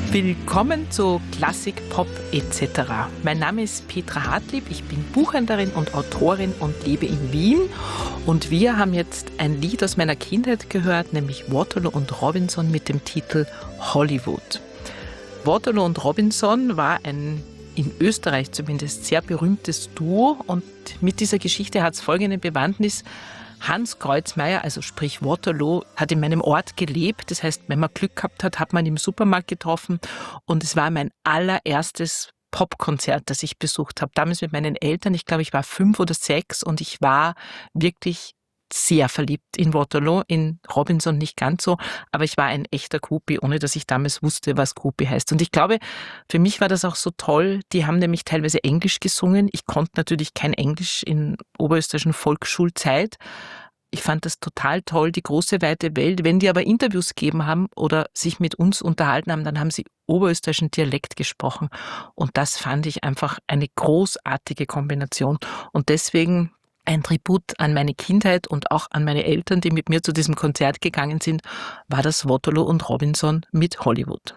Willkommen zu Klassik, Pop etc. Mein Name ist Petra Hartlieb, ich bin Buchhändlerin und Autorin und lebe in Wien. Und wir haben jetzt ein Lied aus meiner Kindheit gehört, nämlich Waterloo und Robinson mit dem Titel Hollywood. Waterloo und Robinson war ein in Österreich zumindest sehr berühmtes Duo und mit dieser Geschichte hat es folgende Bewandtnis. Hans Kreuzmeier, also sprich Waterloo, hat in meinem Ort gelebt. Das heißt, wenn man Glück gehabt hat, hat man ihn im Supermarkt getroffen. Und es war mein allererstes Popkonzert, das ich besucht habe. Damals mit meinen Eltern. Ich glaube, ich war 5 oder 6 und ich war wirklich sehr verliebt in Waterloo, in Robinson nicht ganz so, aber ich war ein echter Groupie, ohne dass ich damals wusste, was Groupie heißt. Und ich glaube, für mich war das auch so toll, die haben nämlich teilweise Englisch gesungen. Ich konnte natürlich kein Englisch in oberösterreichischen Volksschulzeit. Ich fand das total toll, die große, weite Welt. Wenn die aber Interviews gegeben haben oder sich mit uns unterhalten haben, dann haben sie oberösterreichischen Dialekt gesprochen. Und das fand ich einfach eine großartige Kombination. Und deswegen ein Tribut an meine Kindheit und auch an meine Eltern, die mit mir zu diesem Konzert gegangen sind, war das Waterloo und Robinson mit Hollywood.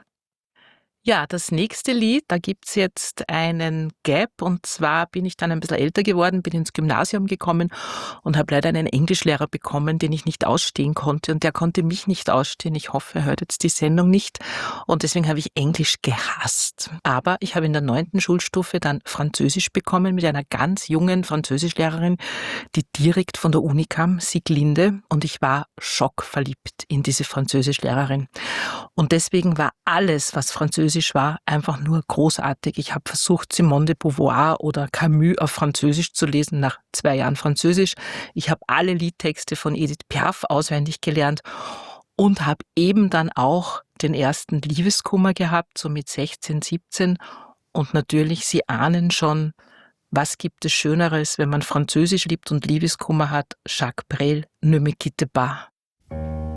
Ja, das nächste Lied, da gibt's jetzt einen Gap und zwar bin ich dann ein bisschen älter geworden, bin ins Gymnasium gekommen und habe leider einen Englischlehrer bekommen, den ich nicht ausstehen konnte und der konnte mich nicht ausstehen. Ich hoffe, er hört jetzt die Sendung nicht und deswegen habe ich Englisch gehasst. Aber ich habe in der 9. Schulstufe dann Französisch bekommen mit einer ganz jungen Französischlehrerin, die direkt von der Uni kam, Sieglinde, und ich war schockverliebt in diese Französischlehrerin. Und deswegen war alles, was Französisch war, einfach nur großartig. Ich habe versucht, Simone de Beauvoir oder Camus auf Französisch zu lesen, nach 2 Jahren Französisch. Ich habe alle Liedtexte von Edith Piaf auswendig gelernt und habe eben dann auch den ersten Liebeskummer gehabt, so mit 16, 17. Und natürlich, Sie ahnen schon, was gibt es Schöneres, wenn man Französisch liebt und Liebeskummer hat? Jacques Brel, Ne me quitte pas.